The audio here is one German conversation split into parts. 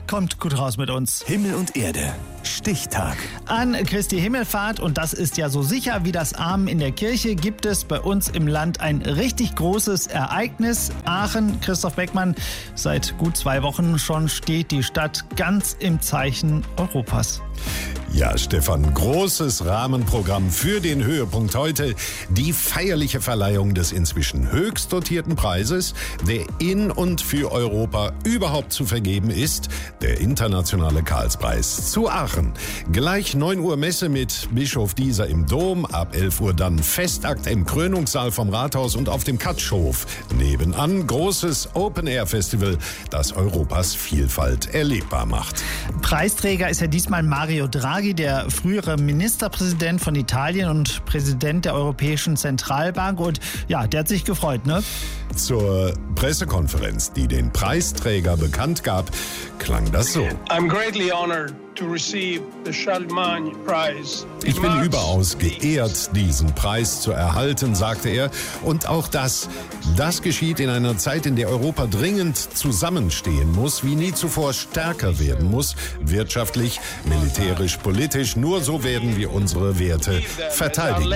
Kommt gut raus mit uns. Himmel und Erde. Stichtag. An Christi Himmelfahrt, und das ist ja so sicher wie das Amen in der Kirche, gibt es bei uns im Land ein richtig großes Ereignis. Aachen, Christoph Beckmann, seit gut 2 Wochen schon steht die Stadt ganz im Zeichen Europas. Ja, Stefan, großes Rahmenprogramm für den Höhepunkt heute. Die feierliche Verleihung des inzwischen höchst dotierten Preises, der in und für Europa überhaupt zu vergeben ist, der internationale Karlspreis zu Aachen. Gleich 9 Uhr Messe mit Bischof Dieser im Dom, ab 11 Uhr dann Festakt im Krönungssaal vom Rathaus und auf dem Katschhof. Nebenan großes Open-Air-Festival, das Europas Vielfalt erlebbar macht. Preisträger ist ja diesmal Mario Draghi, der frühere Ministerpräsident von Italien und Präsident der Europäischen Zentralbank. Und ja, der hat sich gefreut, ne? Zur Pressekonferenz, die den Preisträger bekannt gab, klang das so. I'm greatly honored to receive the Charlemagne Prize. Ich bin überaus geehrt, diesen Preis zu erhalten, sagte er. Und auch das geschieht in einer Zeit, in der Europa dringend zusammenstehen muss, wie nie zuvor stärker werden muss, wirtschaftlich, militärisch, politisch. Nur so werden wir unsere Werte verteidigen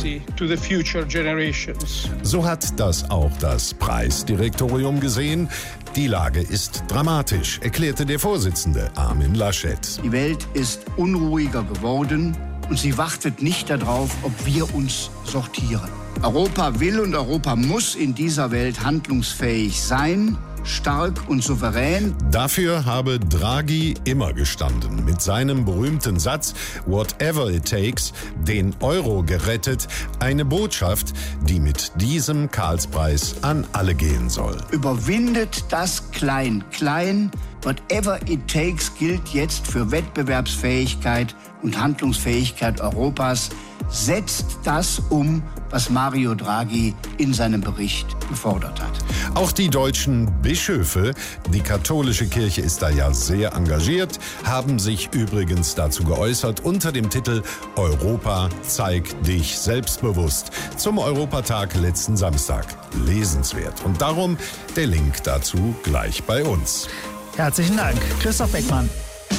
können. So hat das auch das Preisdirektorium gesehen. Die Lage ist dramatisch, erklärte der Vorsitzende Armin Laschet. Die Welt ist unruhiger geworden und sie wartet nicht darauf, ob wir uns sortieren. Europa will und Europa muss in dieser Welt handlungsfähig sein, stark und souverän. Dafür habe Draghi immer gestanden. Mit seinem berühmten Satz "Whatever it takes", den Euro gerettet. Eine Botschaft, die mit diesem Karlspreis an alle gehen soll. Überwindet das Klein-Klein. Whatever it takes gilt jetzt für Wettbewerbsfähigkeit und Handlungsfähigkeit Europas. Setzt das um, was Mario Draghi in seinem Bericht gefordert hat. Auch die deutschen Bischöfe, die katholische Kirche ist da ja sehr engagiert, haben sich übrigens dazu geäußert unter dem Titel "Europa, zeig dich selbstbewusst" zum Europatag letzten Samstag. Lesenswert. Und darum der Link dazu gleich bei uns. Herzlichen Dank, Christoph Beckmann.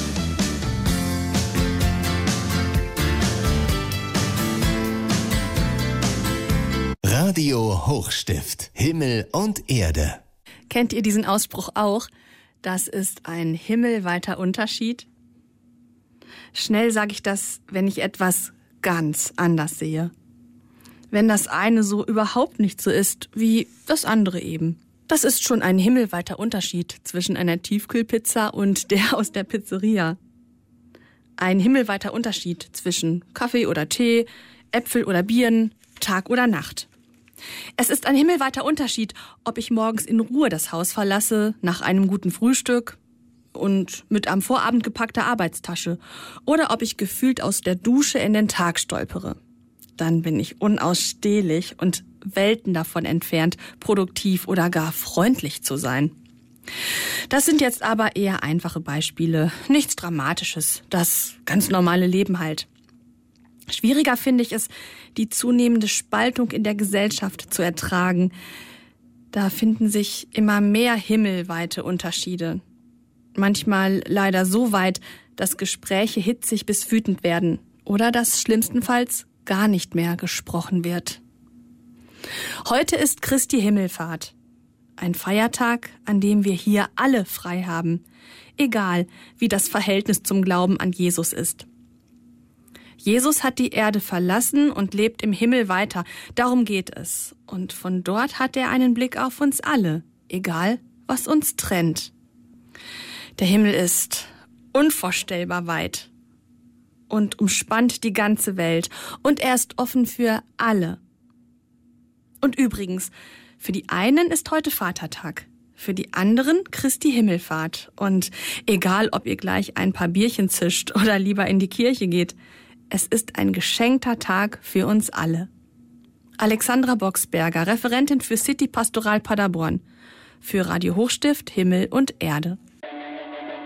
Radio Hochstift. Himmel und Erde. Kennt ihr diesen Ausspruch auch? Das ist ein himmelweiter Unterschied. Schnell sage ich das, wenn ich etwas ganz anders sehe. Wenn das eine so überhaupt nicht so ist, wie das andere eben. Das ist schon ein himmelweiter Unterschied zwischen einer Tiefkühlpizza und der aus der Pizzeria. Ein himmelweiter Unterschied zwischen Kaffee oder Tee, Äpfel oder Birnen, Tag oder Nacht. Es ist ein himmelweiter Unterschied, ob ich morgens in Ruhe das Haus verlasse, nach einem guten Frühstück und mit am Vorabend gepackter Arbeitstasche, oder ob ich gefühlt aus der Dusche in den Tag stolpere. Dann bin ich unausstehlich und Welten davon entfernt, produktiv oder gar freundlich zu sein. Das sind jetzt aber eher einfache Beispiele, nichts Dramatisches, das ganz normale Leben halt. Schwieriger finde ich es, die zunehmende Spaltung in der Gesellschaft zu ertragen. Da finden sich immer mehr himmelweite Unterschiede. Manchmal leider so weit, dass Gespräche hitzig bis wütend werden oder dass schlimmstenfalls gar nicht mehr gesprochen wird. Heute ist Christi Himmelfahrt. Ein Feiertag, an dem wir hier alle frei haben, egal wie das Verhältnis zum Glauben an Jesus ist. Jesus hat die Erde verlassen und lebt im Himmel weiter. Darum geht es. Und von dort hat er einen Blick auf uns alle, egal was uns trennt. Der Himmel ist unvorstellbar weit und umspannt die ganze Welt. Und er ist offen für alle. Und übrigens, für die einen ist heute Vatertag, für die anderen Christi Himmelfahrt. Und egal, ob ihr gleich ein paar Bierchen zischt oder lieber in die Kirche geht, es ist ein geschenkter Tag für uns alle. Alexandra Boxberger, Referentin für City Pastoral Paderborn, für Radio Hochstift, Himmel und Erde.